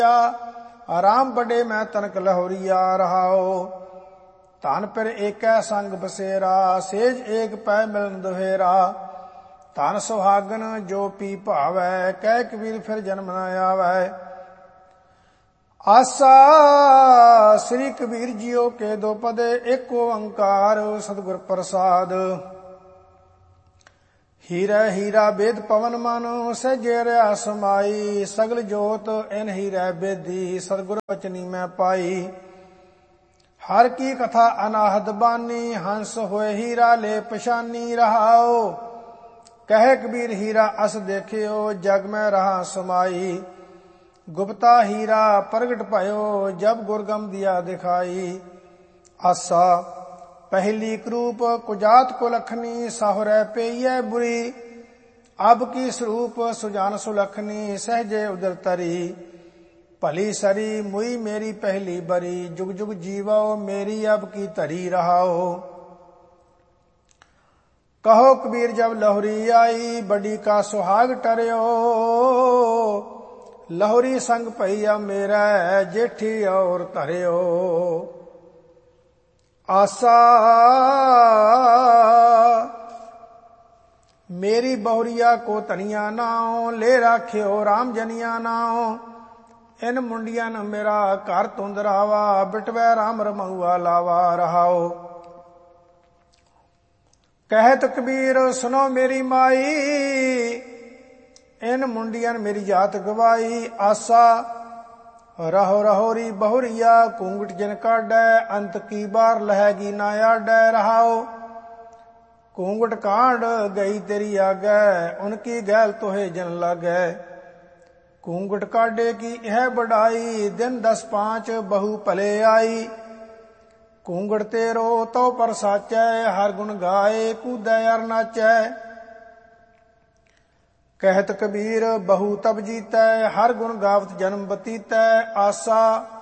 राम बड़े मैं तनक लहोरिया रहाओ। धन फिर एकै संग बसेरा, सेज एक पै मिलन दुहेरा। धन सुहागन जो पी भावै, कह कबीर फिर जन्म न आवै। आसा श्री कबीर जियो के दो पद, एक ओंकार सतगुर प्रसाद। हीरा हीरा बेद पवन मन, सहजे रहा समाई। सगल जोत इन हीरा बेदी, सतगुर बचनी मैं पाई। हर की कथा अनाहद बानी, हंस होए हीरा ले पशानी रहाओ। कह कबीर हीरा अस देखियो, जग में रहा समाई। गुप्ता हीरा प्रगट भयो, जब गुरगम दिया दिखाई। आसा पहली क्रूप कुजात को लखनी, साहुरै पेय बुरी। अब की स्वरूप सुजान सुलखनी, सहजे उदर तरी। भली सरी मुई मेरी पहली बरी, जुग जुग जीवो मेरी अब की तरी रहाओ। कहो कबीर जब लहुरी आई, बड़ी का सुहाग टरियो। लहुरी संग भैया मेरा, जेठी और धरियो। आसा मेरी बहुरिया को तनिया नाओ, ले राख्यो राम जनिया नाओ। इन मुंडिया न मेरा घर तुंदरावा, बिटवै राम रमऊआ लावा रहाओ। कहत कबीर सुनो मेरी माई, इन मुंडियन मेरी जात गवाई। आसा रहो रहोरी बहुरिया, घूंघट जिन काढै, अंत की बार लहगी ना आडै रहाओ। घूंघट कांड गई तेरी आगै, उनकी गैल तोहे जन लागै। घूंघट काढे की यह बढ़ाई, दिन 10-5 बहु भले आई। घूंघट तेरो तो पर साचै, हर गुण गाए कूदै अर नाचै। कहत कबीर बहु तब जीतै, हर गुण गावत जन्म बतीतै। आसा